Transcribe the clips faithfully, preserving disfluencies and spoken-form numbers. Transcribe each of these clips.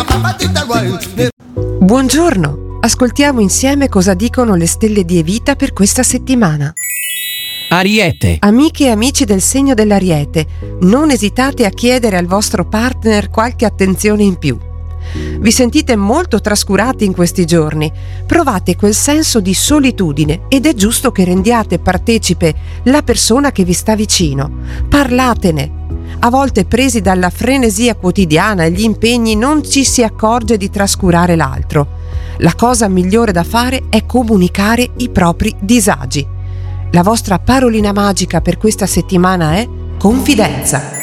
Buongiorno, ascoltiamo insieme cosa dicono le stelle di Evita per questa settimana. Ariete. Amiche e amici del segno dell'Ariete, non esitate a chiedere al vostro partner qualche attenzione in più. Vi sentite molto trascurati in questi giorni, provate quel senso di solitudine ed è giusto che rendiate partecipe la persona che vi sta vicino. Parlatene. A volte, presi dalla frenesia quotidiana e gli impegni, non ci si accorge di trascurare l'altro. La cosa migliore da fare è comunicare i propri disagi. La vostra parolina magica per questa settimana è confidenza.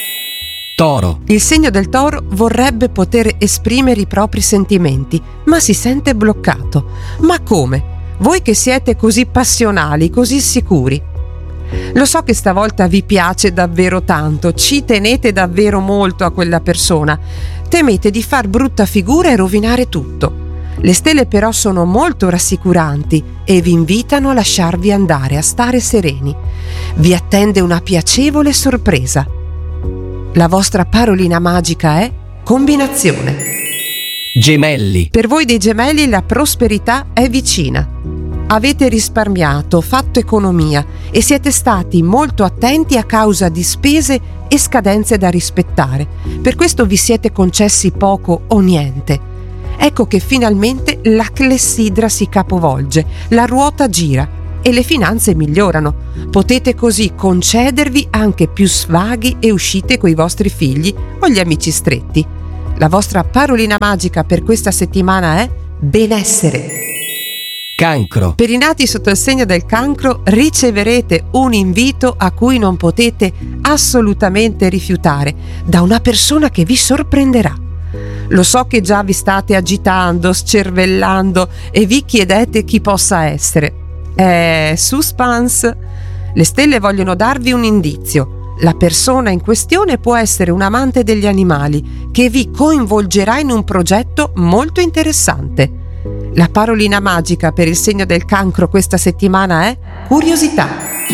Toro. Il segno del Toro vorrebbe poter esprimere i propri sentimenti, ma si sente bloccato. Ma come? Voi che siete così passionali, così sicuri. Lo so che stavolta vi piace davvero tanto, ci tenete davvero molto a quella persona, temete di far brutta figura e rovinare tutto. Le stelle però sono molto rassicuranti e vi invitano a lasciarvi andare, a stare sereni. Vi attende una piacevole sorpresa. La vostra parolina magica è combinazione. Gemelli. Per voi dei Gemelli la prosperità è vicina. Avete risparmiato, fatto economia e siete stati molto attenti a causa di spese e scadenze da rispettare. Per questo vi siete concessi poco o niente. Ecco che finalmente la clessidra si capovolge, la ruota gira e le finanze migliorano. Potete così concedervi anche più svaghi e uscite coi vostri figli o gli amici stretti. La vostra parolina magica per questa settimana è benessere. Cancro. Per i nati sotto il segno del Cancro riceverete un invito a cui non potete assolutamente rifiutare da una persona che vi sorprenderà. Lo so che già vi state agitando, scervellando e vi chiedete chi possa essere. Eh, suspense! Le stelle vogliono darvi un indizio. La persona in questione può essere un amante degli animali che vi coinvolgerà in un progetto molto interessante. La parolina magica per il segno del Cancro questa settimana è curiosità.